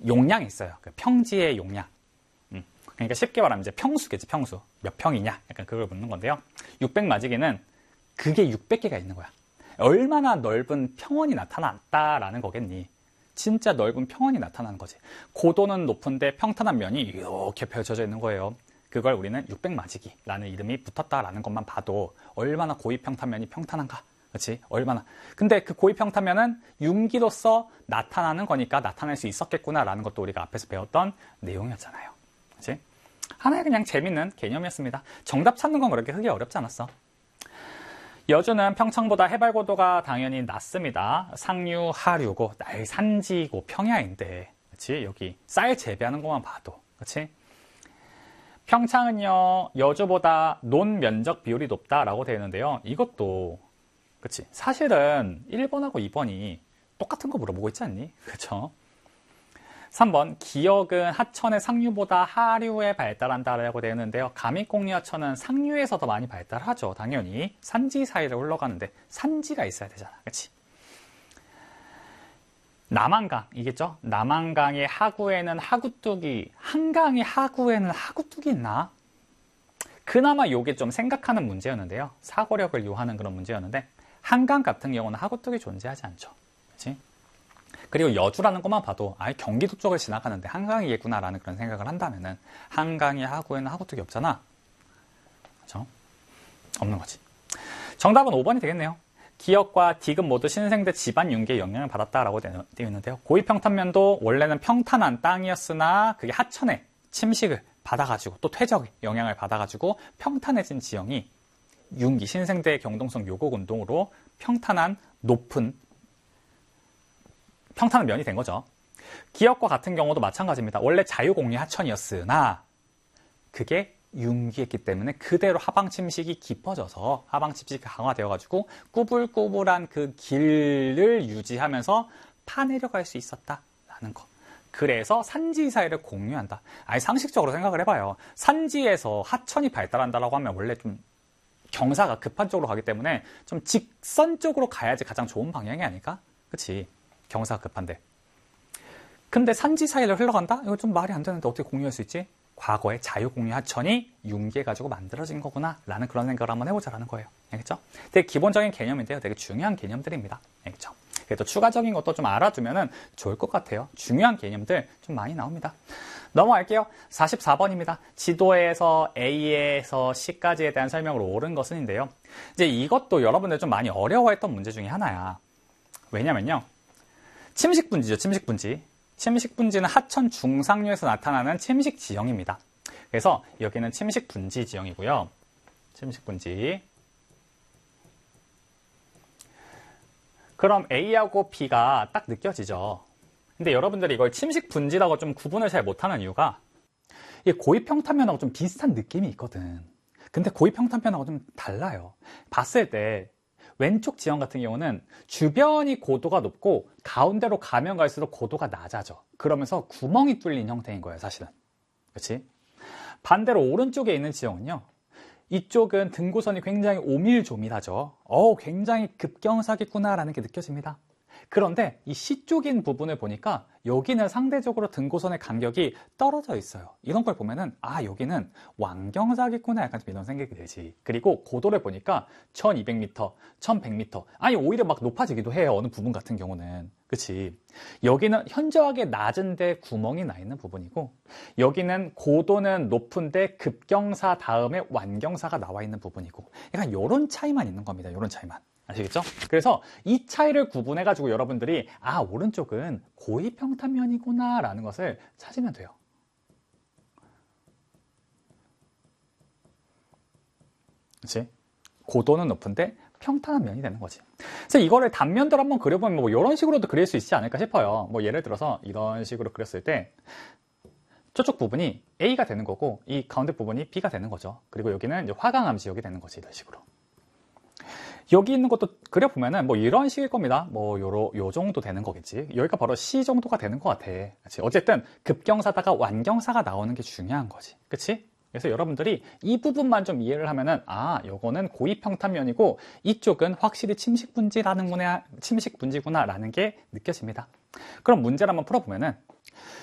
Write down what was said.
용량이 있어요. 그 평지의 용량. 그러니까 쉽게 말하면 이제 평수겠지, 평수. 몇 평이냐? 약간 그걸 묻는 건데요. 600마지기는 그게 600개가 있는 거야. 얼마나 넓은 평원이 나타났다라는 거겠니? 진짜 넓은 평원이 나타나는 거지. 고도는 높은데 평탄한 면이 이렇게 펼쳐져 있는 거예요. 그걸 우리는 600마지기라는 이름이 붙었다라는 것만 봐도 얼마나 고위평탄면이 평탄한가. 그렇지? 얼마나. 근데 그 고위평탄면은 융기로서 나타나는 거니까 나타낼 수 있었겠구나라는 것도 우리가 앞에서 배웠던 내용이었잖아요. 그렇지? 하나의 그냥 재밌는 개념이었습니다. 정답 찾는 건 그렇게 크게 어렵지 않았어. 여주는 평창보다 해발고도가 당연히 낮습니다. 상류, 하류고, 산지고, 평야인데, 그렇지? 여기 쌀 재배하는 것만 봐도, 그렇지? 평창은요, 여주보다 논 면적 비율이 높다라고 되어 있는데요. 이것도, 그렇지? 사실은 1번하고 2번이 똑같은 거 물어보고 있지 않니? 그렇죠? 3번, 기역은 하천의 상류보다 하류에 발달한다라고 되어 있는데요. 감익공유하천은 상류에서 더 많이 발달하죠. 당연히 산지 사이를 흘러가는데 산지가 있어야 되잖아. 그렇지? 남한강이겠죠? 남한강의 하구에는 하구뚝이, 한강의 하구에는 하구뚝이 있나? 그나마 이게 좀 생각하는 문제였는데요. 사고력을 요하는 그런 문제였는데 한강 같은 경우는 하구뚝이 존재하지 않죠. 그렇지? 그리고 여주라는 것만 봐도 아예 경기도 쪽을 지나가는데 한강이겠구나라는 그런 생각을 한다면은 한강의 하구에는 하구뚝이 없잖아. 그렇죠? 없는 거지. 정답은 5번이 되겠네요. 기역과 디귿 모두 신생대 집안 융기의 영향을 받았다라고 되어 있는데요. 고위평탄면도 원래는 평탄한 땅이었으나 그게 하천의 침식을 받아가지고 또 퇴적의 영향을 받아가지고 평탄해진 지형이 융기, 신생대 경동성 요곡 운동으로 평탄한 높은 평탄한 면이 된 거죠. 기역과 같은 경우도 마찬가지입니다. 원래 자유공유 하천이었으나 그게 융기했기 때문에 그대로 하방 침식이 깊어져서 하방 침식이 강화되어가지고 꾸불꾸불한 그 길을 유지하면서 파내려갈 수 있었다라는 거. 그래서 산지 사이를 공유한다. 아니 상식적으로 생각을 해봐요. 산지에서 하천이 발달한다라고 하면 원래 좀 경사가 급한 쪽으로 가기 때문에 좀 직선 쪽으로 가야지 가장 좋은 방향이 아닐까? 그치? 경사가 급한데. 근데 산지 사이를 흘러간다? 이거 좀 말이 안 되는데 어떻게 공유할 수 있지? 과거에 자유공유 하천이 융기해가지고 만들어진 거구나 라는 그런 생각을 한번 해보자라는 거예요. 알겠죠? 되게 기본적인 개념인데요. 되게 중요한 개념들입니다. 알겠죠? 그래도 추가적인 것도 좀 알아두면 좋을 것 같아요. 중요한 개념들 좀 많이 나옵니다. 넘어갈게요. 44번입니다. 지도에서 A에서 C까지에 대한 설명으로 옳은 것은인데요. 이제 이것도 여러분들 좀 많이 어려워했던 문제 중에 하나야. 왜냐면요. 침식분지죠. 침식분지. 침식분지는 하천 중상류에서 나타나는 침식 지형입니다. 그래서 여기는 침식분지 지형이고요. 침식분지. 그럼 A하고 B가 딱 느껴지죠. 근데 여러분들이 이걸 침식분지라고 좀 구분을 잘 못하는 이유가 이게 고위평탄면하고 좀 비슷한 느낌이 있거든. 근데 고위평탄면하고 좀 달라요. 봤을 때 왼쪽 지형 같은 경우는 주변이 고도가 높고 가운데로 가면 갈수록 고도가 낮아져. 그러면서 구멍이 뚫린 형태인 거예요, 사실은. 그렇지? 반대로 오른쪽에 있는 지형은요. 이쪽은 등고선이 굉장히 오밀조밀하죠. 굉장히 급경사겠구나라는 게 느껴집니다. 그런데 이 C쪽인 부분을 보니까 여기는 상대적으로 등고선의 간격이 떨어져 있어요. 이런 걸 보면은 여기는 완경사겠구나 약간 좀 이런 생각이 들지. 그리고 고도를 보니까 1200m, 1100m 아니 오히려 막 높아지기도 해요. 어느 부분 같은 경우는. 그치? 여기는 현저하게 낮은데 구멍이 나 있는 부분이고 여기는 고도는 높은데 급경사 다음에 완경사가 나와 있는 부분이고 약간 이런 차이만 있는 겁니다. 이런 차이만. 아시겠죠? 그래서 이 차이를 구분해가지고 여러분들이 오른쪽은 고위평탄면이구나 라는 것을 찾으면 돼요. 그렇지? 고도는 높은데 평탄한 면이 되는 거지. 그래서 이거를 단면들 한번 그려보면 뭐 이런 식으로도 그릴 수 있지 않을까 싶어요. 뭐 예를 들어서 이런 식으로 그렸을 때 저쪽 부분이 A가 되는 거고 이 가운데 부분이 B가 되는 거죠. 그리고 여기는 이제 화강암 지역이 되는 거지. 이런 식으로. 여기 있는 것도 그려보면은 뭐 이런 식일 겁니다. 뭐 요 정도 되는 거겠지. 여기가 바로 C 정도가 되는 것 같아. 그치? 어쨌든 급경사다가 완경사가 나오는 게 중요한 거지. 그치? 그래서 여러분들이 이 부분만 좀 이해를 하면은 요거는 고위평탄면이고 이쪽은 확실히 침식분지구나라는 게 느껴집니다. 그럼 문제를 한번 풀어보면은